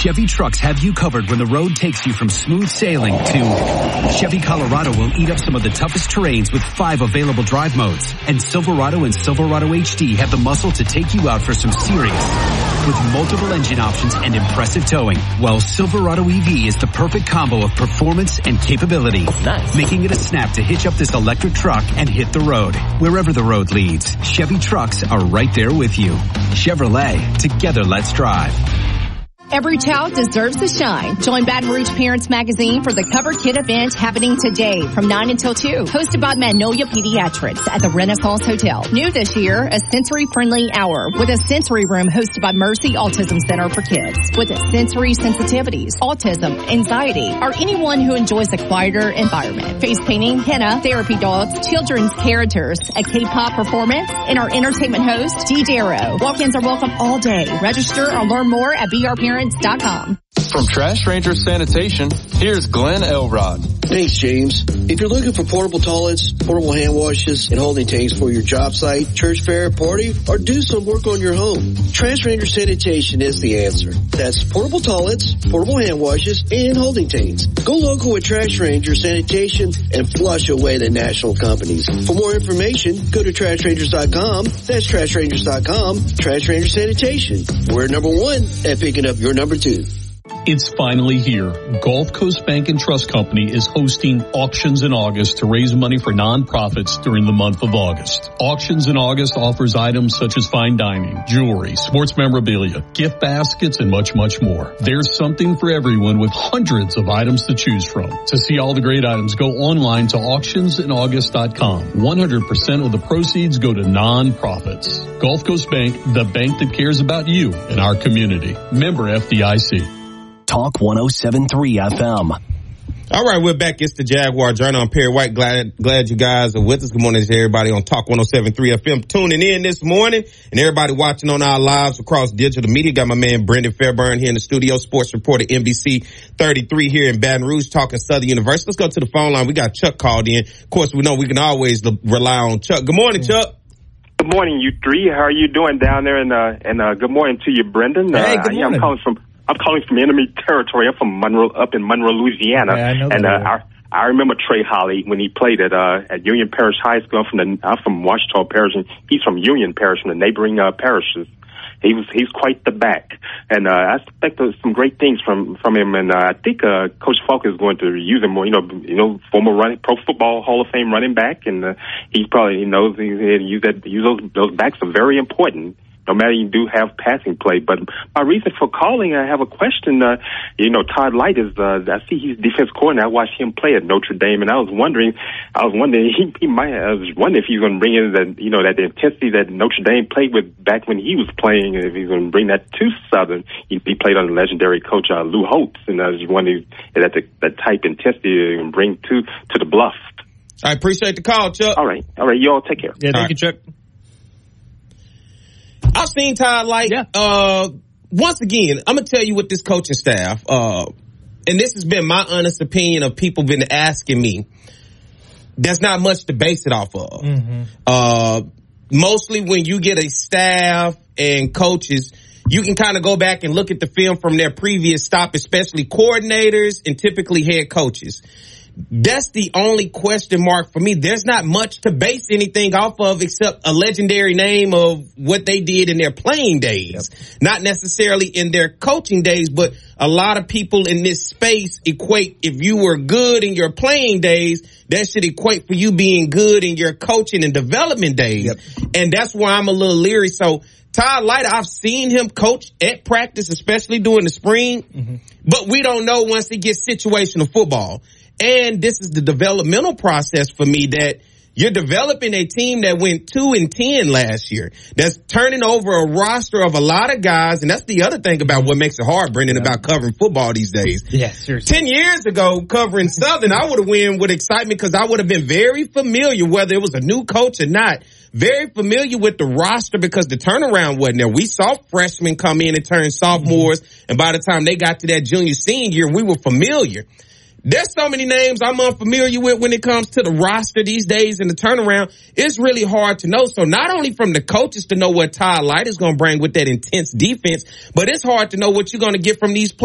Chevy trucks have you covered when the road takes you from smooth sailing to Chevy Colorado will eat up some of the toughest terrains with 5 available drive modes. And Silverado and Silverado HD have the muscle to take you out for some serious with multiple engine options and impressive towing. While Silverado EV is the perfect combo of performance and capability, making it a snap to hitch up this electric truck and hit the road. Wherever the road leads, Chevy trucks are right there with you. Chevrolet, together let's drive. Every child deserves to shine. Join Baton Rouge Parents Magazine for the Cover Kid event happening today from 9 until 2. Hosted by Magnolia Pediatrics at the Renaissance Hotel. New this year, a sensory-friendly hour with a sensory room hosted by Mercy Autism Center for Kids. With sensory sensitivities, autism, anxiety, or anyone who enjoys a quieter environment. Face painting, henna, therapy dogs, children's characters, a K-pop performance, and our entertainment host, DJ Darrow. Walk-ins are welcome all day. Register or learn more at brparents.com. From Trash Ranger Sanitation, here's Glenn Elrod. Thanks, James. If you're looking for portable toilets, portable hand washes, and holding tanks for your job site, church fair, party, or do some work on your home, Trash Ranger Sanitation is the answer. That's portable toilets, portable hand washes, and holding tanks. Go local with Trash Ranger Sanitation and flush away the national companies. For more information, go to TrashRangers.com. That's TrashRangers.com. Trash Ranger Sanitation. We're number 1 at picking up your number 2. It's finally here. Gulf Coast Bank and Trust Company is hosting Auctions in August to raise money for nonprofits during the month of August. Auctions in August offers items such as fine dining, jewelry, sports memorabilia, gift baskets, and much, much more. There's something for everyone with hundreds of items to choose from. To see all the great items, go online to auctionsinaugust.com. 100% of the proceeds go to nonprofits. Gulf Coast Bank, the bank that cares about you and our community. Member FDIC. Talk 107.3 FM. All right, we're back. It's the Jaguar Journal. I'm Perry White. Glad you guys are with us. Good morning to everybody on Talk 107.3 FM tuning in this morning, and everybody watching on our lives across digital media. Got my man Brendan Fairburn here in the studio, sports reporter NBC 33 here in Baton Rouge, talking Southern University. Let's go to the phone line. We got Chuck called in. Of course, we know we can always rely on Chuck. Good morning, Chuck. Good morning, you three. How are you doing down there? And good morning to you, Brendan. Hey, good morning. I'm calling from enemy territory. I'm from up in Monroe, Louisiana. Yeah, I know that. And I remember Trey Holly when he played at Union Parish High School. I'm from Washita Parish, and he's from Union Parish, from the neighboring parishes. He's quite the back, and I expect some great things from him. And I think Coach Falk is going to use him more. Former Pro Football Hall of Fame running back, and he probably knows those backs are very important. No matter you do have passing play, but my reason for calling, I have a question. Todd Light is. I see he's defense coordinator. I watched him play at Notre Dame, and I was wondering he might. I was wondering if he's going to bring in that intensity that Notre Dame played with back when he was playing. If he's going to bring that to Southern, he played under legendary coach Lou Holtz, and I was wondering that type intensity and bring to the Bluff. I appreciate the call, Chuck. All right. You all take care. Yeah, thank you, Chuck. I've seen Todd Light. Yeah. Once again, I'm going to tell you what this coaching staff, and this has been my honest opinion of people been asking me, there's not much to base it off of. Mm-hmm. Mostly when you get a staff and coaches, you can kind of go back and look at the film from their previous stop, especially coordinators and typically head coaches. That's the only question mark for me. There's not much to base anything off of except a legendary name of what they did in their playing days. Yep. Not necessarily in their coaching days, but a lot of people in this space equate if you were good in your playing days, that should equate for you being good in your coaching and development days. Yep. And that's why I'm a little leery. So Todd Light, I've seen him coach at practice, especially during the spring, but we don't know once he gets situational football. And this is the developmental process for me that you're developing a team that went 2-10 last year. That's turning over a roster of a lot of guys. And that's the other thing about what makes it hard, Brendan, about covering football these days. Yeah, seriously. 10 years ago, covering Southern, I would have went with excitement because I would have been very familiar, whether it was a new coach or not, very familiar with the roster because the turnaround wasn't there. We saw freshmen come in and turn sophomores. And by the time they got to that junior, senior year, we were familiar. There's so many names I'm unfamiliar with when it comes to the roster these days and the turnaround. It's really hard to know. So not only from the coaches to know what Todd Light is going to bring with that intense defense, but it's hard to know what you're going to get from these players.